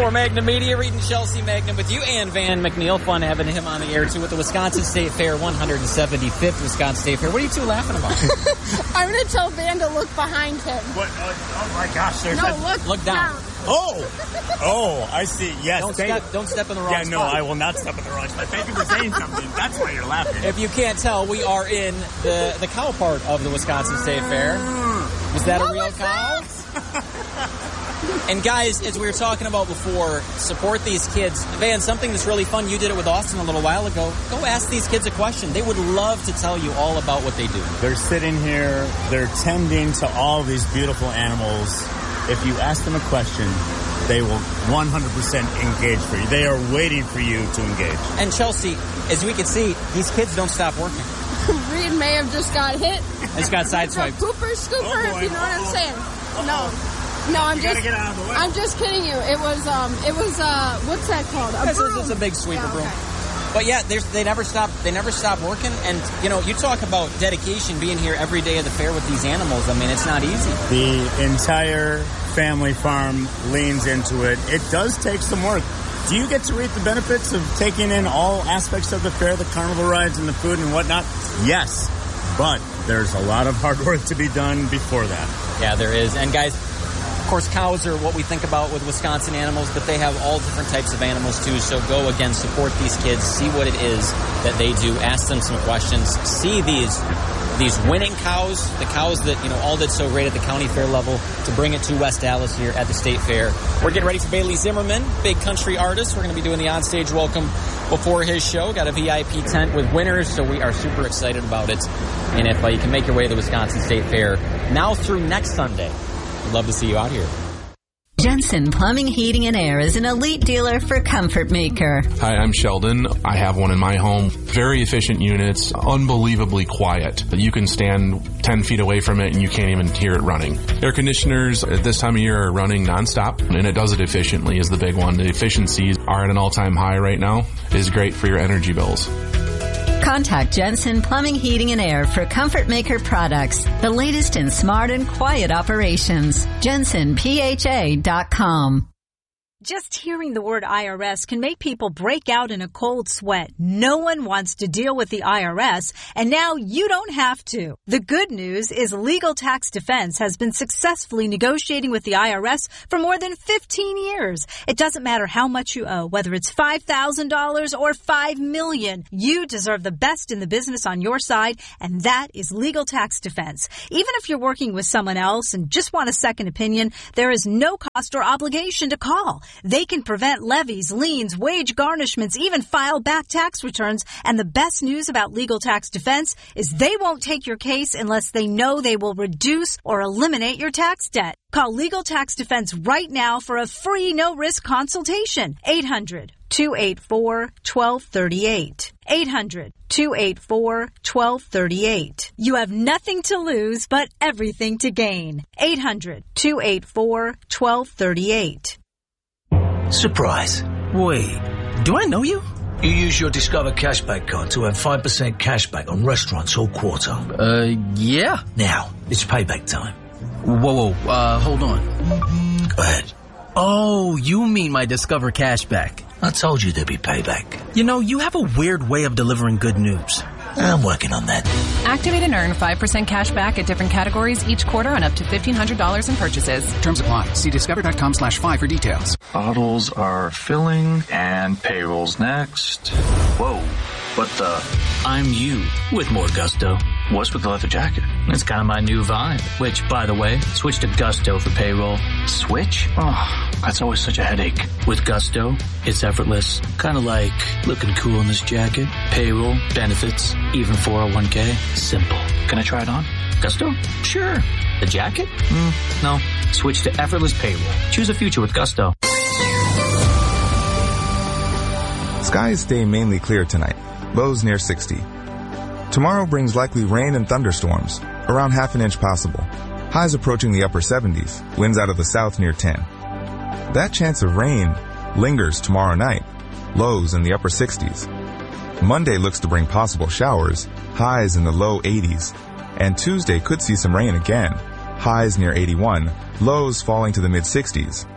For Magnum Media, Reed and Chelsea Magnum with you, and Van McNeil. Fun having him on the air, too, with the Wisconsin State Fair, 175th Wisconsin State Fair. What are you two laughing about? I'm going to tell Van to look behind him. What? Oh, my gosh. Look down. Oh, I see. Yes. Don't step in the wrong spot. Yeah, no, I will not step in the wrong spot. Thank you for saying something. That's why you're laughing. If you can't tell, we are in the cow part of the Wisconsin State Fair. Was that a real cow? And guys, as we were talking about before, support these kids. Van, something that's really fun, you did it with Austin a little while ago. Go ask these kids a question. They would love to tell you all about what they do. They're sitting here, they're tending to all these beautiful animals. If you ask them a question, they will 100% engage for you. They are waiting for you to engage. And Chelsea, as we can see, these kids don't stop working. Reed may have just got hit. Just got sideswiped. Pooper scooper, if you know what I'm saying. No, I'm just get out of the way. I'm just kidding you. It was what's that called? It's a big sweeper broom. But yeah, they never stop working. And you talk about dedication, being here every day of the fair with these animals. I mean, it's not easy. The entire family farm leans into it. It does take some work. Do you get to reap the benefits of taking in all aspects of the fair, the carnival rides and the food and whatnot? Yes, but there's a lot of hard work to be done before that. Yeah, there is. And guys, of course, cows are what we think about with Wisconsin animals, but they have all different types of animals too. So go again, support these kids, see what it is that they do, ask them some questions, see these winning cows, the cows that all did so great at the county fair level, to bring it to West Allis here at the State Fair. We're getting ready for Bailey Zimmerman, big country artist. We're going to be doing the onstage welcome before his show. Got a VIP tent with winners, so we are super excited about it. And if you can make your way to the Wisconsin State Fair now through next Sunday, we'd love to see you out here. Jensen Plumbing, Heating, and Air is an elite dealer for Comfort Maker. Hi, I'm Sheldon. I have one in my home. Very efficient units, unbelievably quiet. You can stand 10 feet away from it and you can't even hear it running. Air conditioners at this time of year are running nonstop, and it does it efficiently is the big one. The efficiencies are at an all-time high right now. It is great for your energy bills. Contact Jensen Plumbing, Heating, and Air for Comfort Maker products, the latest in smart and quiet operations. JensenPHA.com. Just hearing the word IRS can make people break out in a cold sweat. No one wants to deal with the IRS, and now you don't have to. The good news is Legal Tax Defense has been successfully negotiating with the IRS for more than 15 years. It doesn't matter how much you owe, whether it's $5,000 or $5 million. You deserve the best in the business on your side, and that is Legal Tax Defense. Even if you're working with someone else and just want a second opinion, there is no cost or obligation to call. They can prevent levies, liens, wage garnishments, even file back tax returns. And the best news about Legal Tax Defense is they won't take your case unless they know they will reduce or eliminate your tax debt. Call Legal Tax Defense right now for a free no-risk consultation. 800-284-1238. 800-284-1238. You have nothing to lose but everything to gain. 800-284-1238. Surprise. Wait, do I know you? You use your Discover Cashback card to earn 5% cashback on restaurants all quarter. Yeah. Now, it's payback time. Whoa, hold on. Go ahead. Oh, you mean my Discover Cashback. I told you there'd be payback. You have a weird way of delivering good news. I'm working on that. Activate and earn 5% cash back at different categories each quarter on up to $1,500 in purchases. Terms apply. See discover.com/5 for details. Bottles are filling and payroll's next. Whoa, what the? I'm you with more gusto. What's with the leather jacket? It's kind of my new vibe. Which, by the way, switch to Gusto for payroll. Switch? Oh, that's always such a headache. With Gusto, it's effortless. Kind of like looking cool in this jacket. Payroll, benefits, even 401k. Simple. Can I try it on? Gusto? Sure. The jacket? No. Switch to effortless payroll. Choose a future with Gusto. Skies stay mainly clear tonight. Lows near 60. Tomorrow brings likely rain and thunderstorms, around half an inch possible. Highs approaching the upper 70s, winds out of the south near 10. That chance of rain lingers tomorrow night, lows in the upper 60s. Monday looks to bring possible showers, highs in the low 80s. And Tuesday could see some rain again, highs near 81, lows falling to the mid 60s.